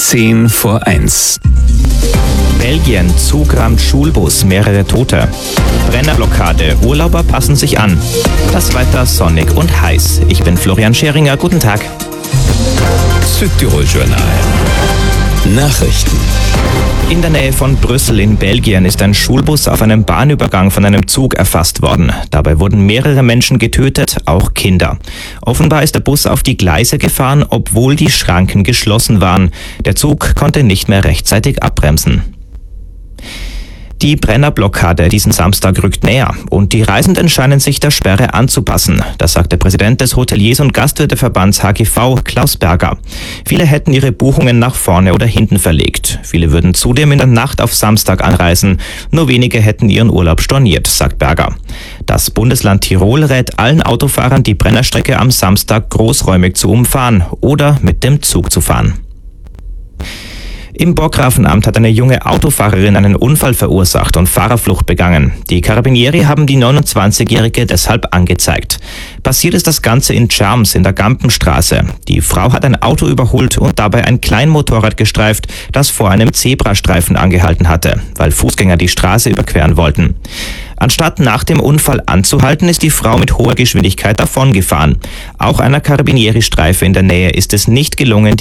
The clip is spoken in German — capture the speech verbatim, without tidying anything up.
Zehn vor eins. Belgien, Zug rammt Schulbus, mehrere Tote. Brennerblockade, Urlauber passen sich an. Das Wetter sonnig und heiß. Ich bin Florian Scheringer, guten Tag. Südtirol-Journal. Nachrichten. In der Nähe von Brüssel in Belgien ist ein Schulbus auf einem Bahnübergang von einem Zug erfasst worden. Dabei wurden mehrere Menschen getötet, auch Kinder. Offenbar ist der Bus auf die Gleise gefahren, obwohl die Schranken geschlossen waren. Der Zug konnte nicht mehr rechtzeitig abbremsen. Die Brennerblockade diesen Samstag rückt näher und die Reisenden scheinen sich der Sperre anzupassen. Das sagt der Präsident des Hoteliers- und Gastwirteverbands H G V, Klaus Berger. Viele hätten ihre Buchungen nach vorne oder hinten verlegt. Viele würden zudem in der Nacht auf Samstag anreisen. Nur wenige hätten ihren Urlaub storniert, sagt Berger. Das Bundesland Tirol rät allen Autofahrern, die Brennerstrecke am Samstag großräumig zu umfahren oder mit dem Zug zu fahren. Im Burggrafenamt hat eine junge Autofahrerin einen Unfall verursacht und Fahrerflucht begangen. Die Carabinieri haben die neunundzwanzigjährige deshalb angezeigt. Passiert ist das Ganze in Tscharms in der Gampenstraße. Die Frau hat ein Auto überholt und dabei ein Kleinmotorrad gestreift, das vor einem Zebrastreifen angehalten hatte, weil Fußgänger die Straße überqueren wollten. Anstatt nach dem Unfall anzuhalten, ist die Frau mit hoher Geschwindigkeit davongefahren. Auch einer Carabinieri-Streife in der Nähe ist es nicht gelungen,